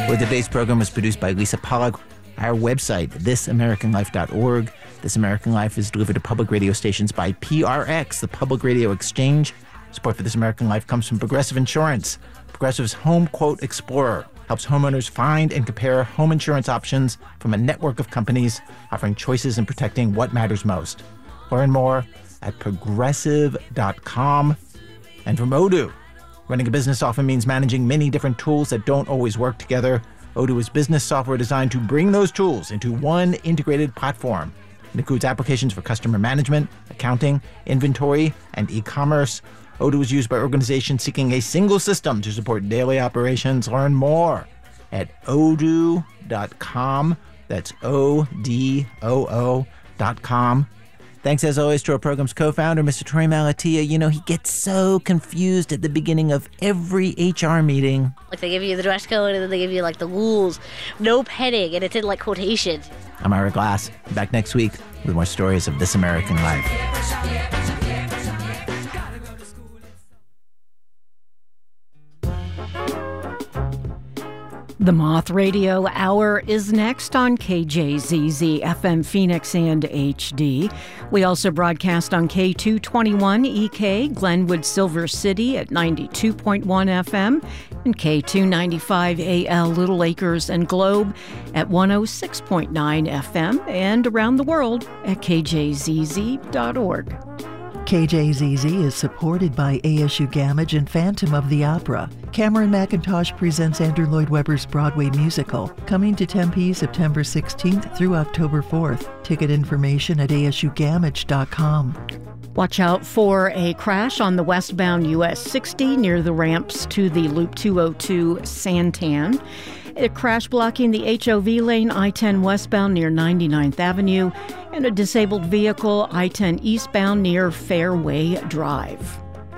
Today's program was produced by Lisa Pollock. Our website, thisamericanlife.org. This American Life is delivered to public radio stations by PRX, the Public Radio Exchange. Support for This American Life comes from Progressive Insurance. Progressive's Home Quote Explorer helps homeowners find and compare home insurance options from a network of companies offering choices and protecting what matters most. Learn more at progressive.com. And from Odoo. Running a business often means managing many different tools that don't always work together. Odoo is business software designed to bring those tools into one integrated platform. It includes applications for customer management, accounting, inventory, and e-commerce. Odoo is used by organizations seeking a single system to support daily operations. Learn more at odoo.com. That's ODOO.com. Thanks, as always, to our program's co-founder, Mr. Troy Malatia. You know, he gets so confused at the beginning of every HR meeting. Like, they give you the dress code, and then they give you, like, the rules. No petting, and it's in, like, quotations. I'm Ira Glass. Back next week with more stories of This American Life. The Moth Radio Hour is next on KJZZ FM Phoenix and HD. We also broadcast on K221 EK Glenwood Silver City at 92.1 FM and K295 AL Little Acres and Globe at 106.9 FM and around the world at kjzz.org. KJZZ is supported by ASU Gamage and Phantom of the Opera. Cameron McIntosh presents Andrew Lloyd Webber's Broadway musical, coming to Tempe September 16th through October 4th. Ticket information at asugamage.com. Watch out for a crash on the westbound US 60 near the ramps to the Loop 202 Santan. A crash blocking the HOV lane I-10 westbound near 99th Avenue, and a disabled vehicle I-10 eastbound near Fairway Drive.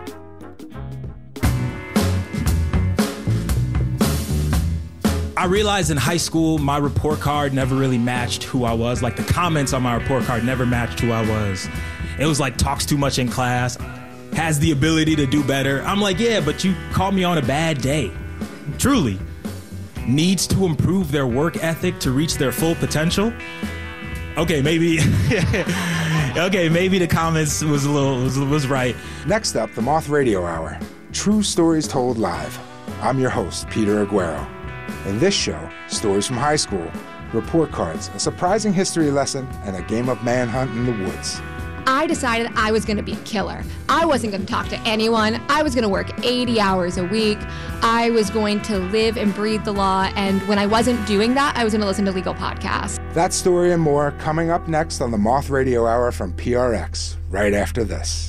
I realized in high school my report card never really matched who I was. Like, the comments on my report card never matched who I was. It was like, talks too much in class, has the ability to do better. I'm like, yeah, but you called me on a bad day. Truly. Needs to improve their work ethic to reach their full potential. Okay, maybe maybe the comments was right. Next up, the Moth Radio Hour. True stories told live. I'm your host, Peter Aguero. In this show, stories from high school, report cards, a surprising history lesson, and a game of manhunt in the woods. I decided I was going to be a killer. I wasn't going to talk to anyone. I was going to work 80 hours a week. I was going to live and breathe the law. And when I wasn't doing that, I was going to listen to legal podcasts. That story and more coming up next on the Moth Radio Hour from PRX, right after this.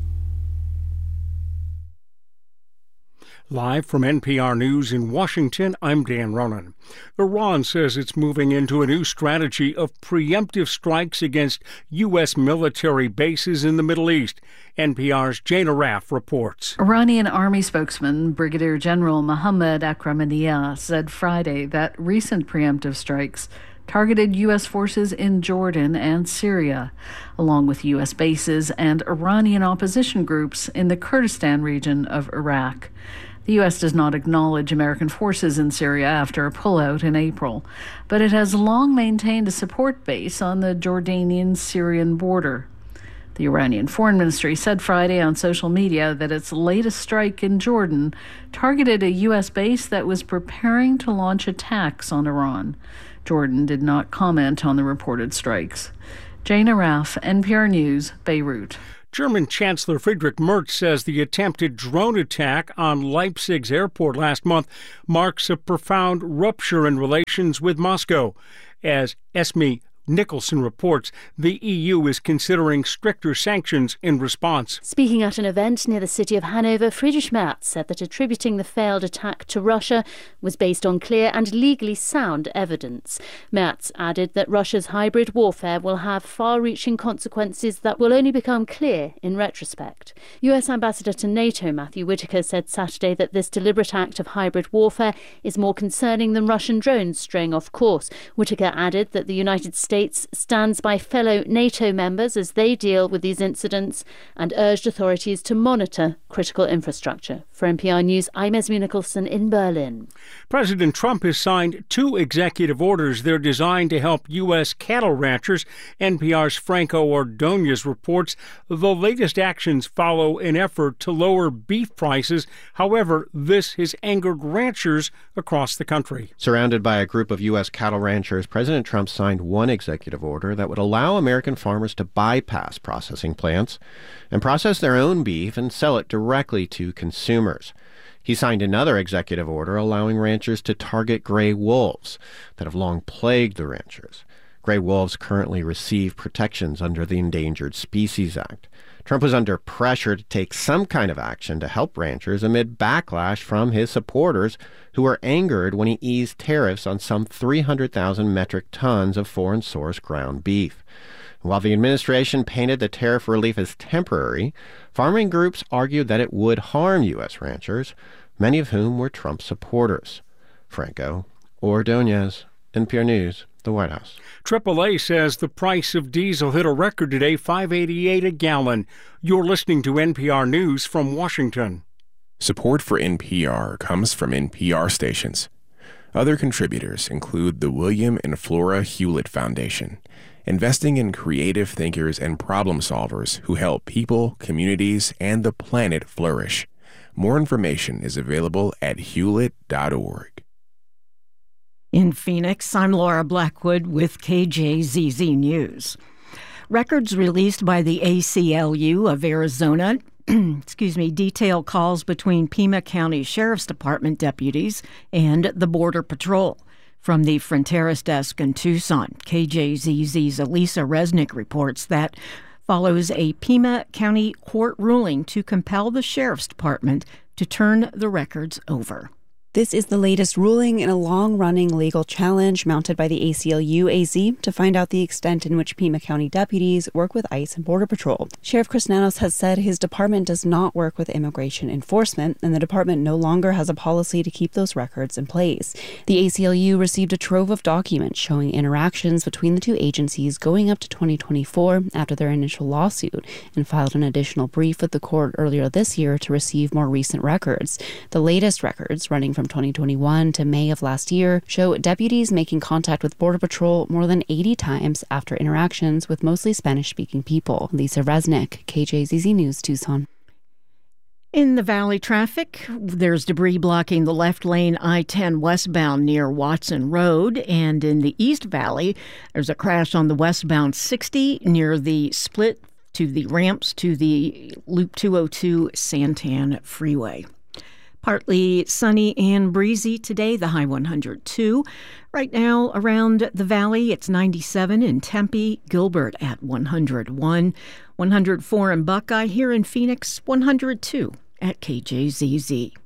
Live from NPR News in Washington, I'm Dan Ronan. Iran says it's moving into a new strategy of preemptive strikes against U.S. military bases in the Middle East. NPR's Jane Arraf reports. Iranian Army spokesman Brigadier General Mohammad Akhramaniyah said Friday that recent preemptive strikes targeted U.S. forces in Jordan and Syria, along with U.S. bases and Iranian opposition groups in the Kurdistan region of Iraq. The U.S. does not acknowledge American forces in Syria after a pullout in April, but it has long maintained a support base on the Jordanian-Syrian border. The Iranian Foreign Ministry said Friday on social media that its latest strike in Jordan targeted a U.S. base that was preparing to launch attacks on Iran. Jordan did not comment on the reported strikes. Jane Arraf, NPR News, Beirut. German Chancellor Friedrich Merz says the attempted drone attack on Leipzig's airport last month marks a profound rupture in relations with Moscow. As Esme Nicholson reports, the EU is considering stricter sanctions in response. Speaking at an event near the city of Hanover, Friedrich Merz said that attributing the failed attack to Russia was based on clear and legally sound evidence. Merz added that Russia's hybrid warfare will have far-reaching consequences that will only become clear in retrospect. US Ambassador to NATO Matthew Whitaker said Saturday that this deliberate act of hybrid warfare is more concerning than Russian drones straying off course. Whitaker added that the United States stands by fellow NATO members as they deal with these incidents and urged authorities to monitor critical infrastructure. For NPR News, I'm Esme Nicholson in Berlin. President Trump has signed 2 executive orders. They're designed to help U.S. cattle ranchers. NPR's Franco Ordonez reports the latest actions follow an effort to lower beef prices. However, this has angered ranchers across the country. Surrounded by a group of U.S. cattle ranchers, President Trump signed one executive order that would allow American farmers to bypass processing plants and process their own beef and sell it directly to consumers. He signed another executive order allowing ranchers to target gray wolves that have long plagued the ranchers. Gray wolves currently receive protections under the Endangered Species Act. Trump was under pressure to take some kind of action to help ranchers amid backlash from his supporters who were angered when he eased tariffs on some 300,000 metric tons of foreign-sourced ground beef. While the administration painted the tariff relief as temporary, farming groups argued that it would harm U.S. ranchers, many of whom were Trump supporters. Franco Ordonez, NPR News, the White House. AAA says the price of diesel hit a record today, $5.88 a gallon. You're listening to NPR News from Washington. Support for NPR comes from NPR stations. Other contributors include the William and Flora Hewlett Foundation, investing in creative thinkers and problem solvers who help people, communities, and the planet flourish. More information is available at hewlett.org. In Phoenix, I'm Laura Blackwood with KJZZ News. Records released by the ACLU of Arizona detail calls between Pima County Sheriff's Department deputies and the Border Patrol. From the Fronteras desk in Tucson, KJZZ's Elisa Resnick reports that follows a Pima County court ruling to compel the Sheriff's Department to turn the records over. This is the latest ruling in a long-running legal challenge mounted by the ACLU-AZ to find out the extent in which Pima County deputies work with ICE and Border Patrol. Sheriff Chris Nanos has said his department does not work with immigration enforcement, and the department no longer has a policy to keep those records in place. The ACLU received a trove of documents showing interactions between the two agencies going up to 2024 after their initial lawsuit, and filed an additional brief with the court earlier this year to receive more recent records. The latest records, running from 2021 to May of last year, show deputies making contact with Border Patrol more than 80 times after interactions with mostly Spanish-speaking people. Lisa Resnick, KJZZ News, Tucson. In the Valley traffic, there's debris blocking the left lane I-10 westbound near Watson Road. And in the East Valley, there's a crash on the westbound 60 near the split to the ramps to the Loop 202 Santan Freeway. Partly sunny and breezy today, the high 102. Right now around the valley, it's 97 in Tempe, Gilbert at 101, 104 in Buckeye. Here in Phoenix, 102 at KJZZ.